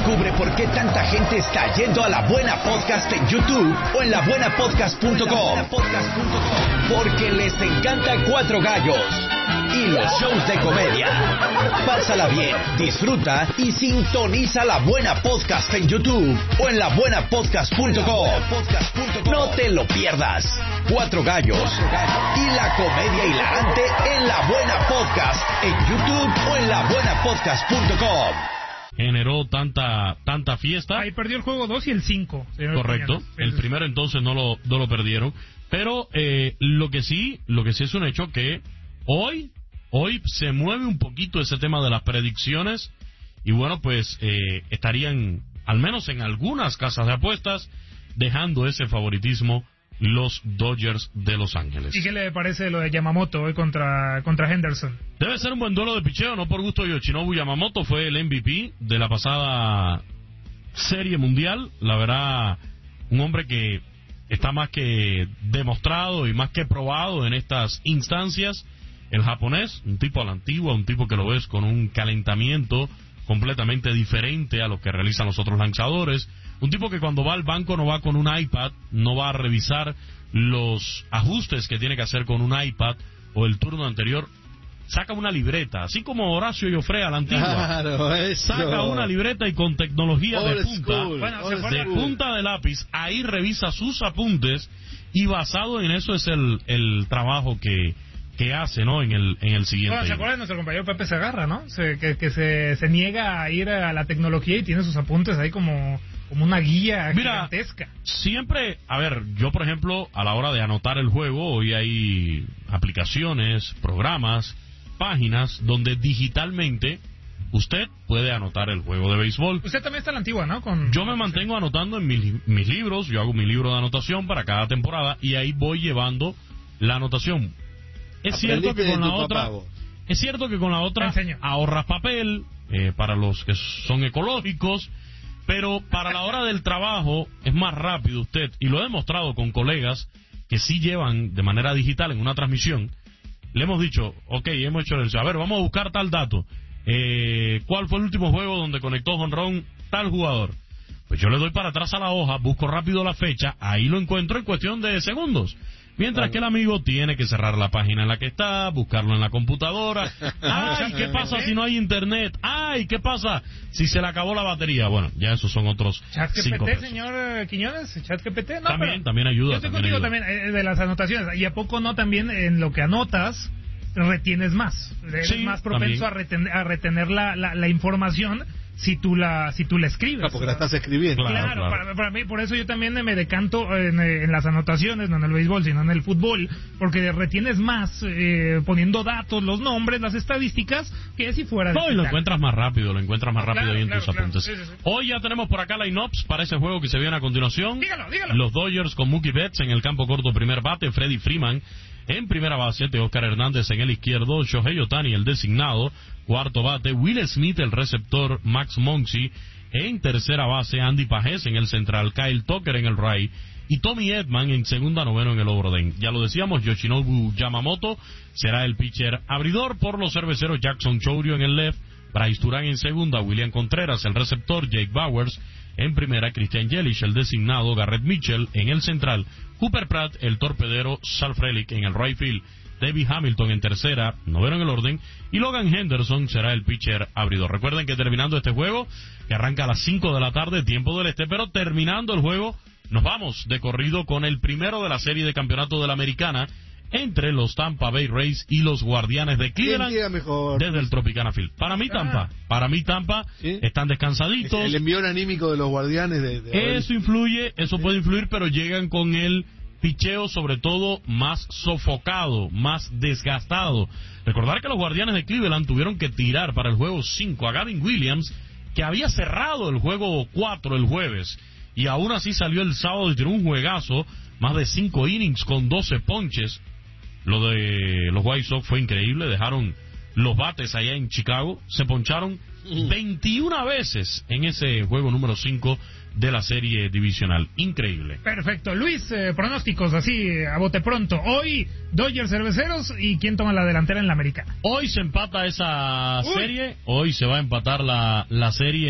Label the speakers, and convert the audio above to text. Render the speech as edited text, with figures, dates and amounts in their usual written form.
Speaker 1: Descubre por qué tanta gente está yendo a La Buena Podcast en YouTube o en labuenapodcast.com. Porque les encanta Cuatro Gallos y los shows de comedia. Pásala bien, disfruta y sintoniza La Buena Podcast en YouTube o en labuenapodcast.com. No te lo pierdas. Cuatro Gallos y la comedia hilarante en La Buena Podcast en YouTube o en labuenapodcast.com.
Speaker 2: Generó tanta fiesta.
Speaker 3: Ahí perdió el juego 2 y el 5.
Speaker 2: Correcto. El primero entonces no lo perdieron. Pero lo que sí es un hecho que hoy se mueve un poquito ese tema de las predicciones. Y bueno, pues estarían, al menos en algunas casas de apuestas, dejando ese favoritismo los Dodgers de Los Ángeles.
Speaker 3: ¿Y qué le parece lo de Yamamoto hoy contra Henderson?
Speaker 2: Debe ser un buen duelo de picheo, no por gusto de Yoshinobu Yamamoto. Fue el MVP de la pasada Serie Mundial. La verdad, un hombre que está más que demostrado y más que probado en estas instancias. El japonés, un tipo a la antigua, un tipo que lo ves con un calentamiento completamente diferente a lo que realizan los otros lanzadores. Un tipo que cuando va al banco no va con un iPad, no va a revisar los ajustes que tiene que hacer con un iPad o el turno anterior. Saca una libreta, así como Horacio Llofré a la antigua.
Speaker 4: Claro, eso.
Speaker 2: Saca una libreta y con tecnología de punta,
Speaker 3: de
Speaker 2: punta de lápiz, ahí revisa sus apuntes y basado en eso es el trabajo que hace, ¿no? En el siguiente.
Speaker 3: Bueno, ¿se acuerdan de nuestro compañero Pepe Segarra, no? Que se niega a ir a la tecnología y tiene sus apuntes ahí como una guía gigantesca.
Speaker 2: Siempre, a ver, yo por ejemplo, a la hora de anotar el juego, hoy hay aplicaciones, programas, páginas donde digitalmente usted puede anotar el juego de béisbol.
Speaker 3: Usted también está a la antigua, ¿no?
Speaker 2: Yo me mantengo anotando en mis libros, yo hago mi libro de anotación para cada temporada y ahí voy llevando la anotación. Es cierto que con la otra ahorras papel para los que son ecológicos, pero para la hora del trabajo es más rápido usted, y lo he demostrado con colegas que sí llevan de manera digital en una transmisión. Le hemos dicho, hemos hecho a ver, vamos a buscar tal dato. ¿Cuál fue el último juego donde conectó jonrón tal jugador? Pues yo le doy para atrás a la hoja, busco rápido la fecha, ahí lo encuentro en cuestión de segundos. Mientras que el amigo tiene que cerrar la página en la que está, buscarlo en la computadora. ¡Ay, qué pasa si no hay internet! ¡Ay, qué pasa si se le acabó la batería! Bueno, ya esos son otros 5 pesos.
Speaker 3: Señor Quiñones, ChatGPT. No,
Speaker 2: también ayuda.
Speaker 3: Yo estoy contigo también de las anotaciones. ¿Y a poco no también en lo que anotas retienes más? Eres más propenso a retener la información si tú la escribes.
Speaker 4: Porque la estás escribiendo.
Speaker 3: Claro. Para mí, por eso yo también me decanto en las anotaciones, no en el béisbol, sino en el fútbol, porque retienes más poniendo datos, los nombres, las estadísticas, que si fuera
Speaker 2: y lo encuentras más rápido, ahí en tus apuntes.
Speaker 3: Sí.
Speaker 2: Hoy ya tenemos por acá line-ups para ese juego que se viene a continuación.
Speaker 3: Dígalo.
Speaker 2: Los Dodgers con Mookie Betts en el campo corto primer bate, Freddie Freeman en primera base, Teóscar Hernández en el izquierdo, Shohei Ohtani el designado, cuarto bate, Will Smith el receptor, Max Muncy en tercera base, Andy Pajés en el central, Kyle Tucker en el right y Tommy Edman en segunda, noveno en el overden. Ya lo decíamos, Yoshinobu Yamamoto será el pitcher abridor por los cerveceros, Jackson Chourio en el left, Bryce Durán en segunda, William Contreras el receptor, Jake Bowers en primera, Christian Yelich el designado, Garrett Mitchell en el central, Cooper Pratt el torpedero, Sal Frelick en el right field, David Hamilton en tercera, noveno en el orden, y Logan Henderson será el pitcher abridor. Recuerden que terminando este juego, que arranca a las 5 de la tarde, tiempo del este, pero terminando el juego, nos vamos de corrido con el primero de la serie de campeonato de la Americana, entre los Tampa Bay Rays y los Guardianes de Cleveland desde el Tropicana Field. Para mí Tampa ¿sí? Están descansaditos.
Speaker 4: El envión anímico de los Guardianes
Speaker 2: eso influye, eso puede influir, pero llegan con el picheo sobre todo más sofocado, más desgastado. Recordar que los Guardianes de Cleveland tuvieron que tirar para el juego 5 a Gavin Williams, que había cerrado el juego 4 el jueves, y aún así salió el sábado y tiró un juegazo, más de 5 innings con 12 ponches. Lo de los White Sox fue increíble, dejaron los bates allá en Chicago, se poncharon 21 veces en ese juego número 5 de la serie divisional. Increíble.
Speaker 3: Perfecto. Luis, pronósticos así a bote pronto. Hoy, Dodgers Cerveceros, ¿y quién toma la delantera en la Americana?
Speaker 2: Hoy se empata esa serie, hoy se va a empatar la serie